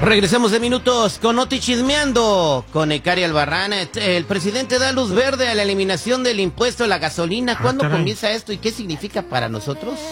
Regresamos de minutos con Noti Chismeando con Ecari Albarrán. El presidente da luz verde a la eliminación del impuesto a la gasolina. ¿Cuándo comienza esto y qué significa para nosotros?